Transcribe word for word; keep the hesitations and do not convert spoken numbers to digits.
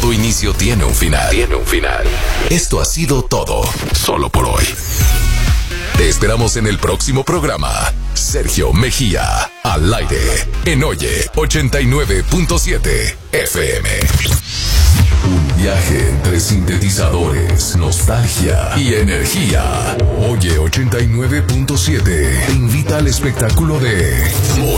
Todo inicio tiene un final. Tiene un final. Esto ha sido todo, solo por hoy. Te esperamos en el próximo programa. Sergio Mejía, al aire, en Oye ochenta y nueve punto siete F M. Un viaje entre sintetizadores, nostalgia y energía. Oye ochenta y nueve punto siete te invita al espectáculo de